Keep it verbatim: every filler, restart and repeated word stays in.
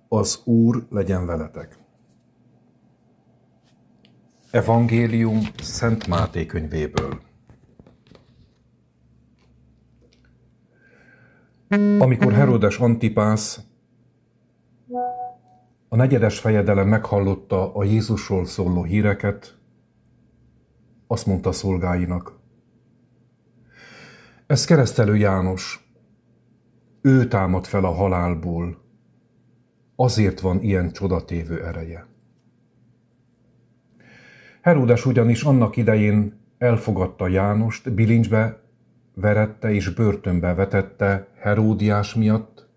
Az Úr legyen veletek. Evangélium Szent Máté könyvéből. Amikor Herodes Antipász, a negyedes fejedelem meghallotta a Jézusról szóló híreket, azt mondta szolgáinak: ez keresztelő János, ő támad fel a halálból, azért van ilyen csodatévő ereje. Herodes ugyanis annak idején elfogadta Jánost, bilincsbe verette és börtönbe vetette Heródiás miatt,